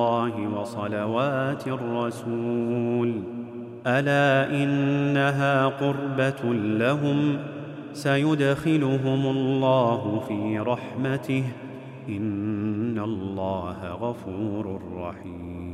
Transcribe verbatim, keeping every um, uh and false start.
الله وصلوات الرسول ألا إنها قربة لهم سيدخلهم الله في رحمته إن الله غفور رحيم.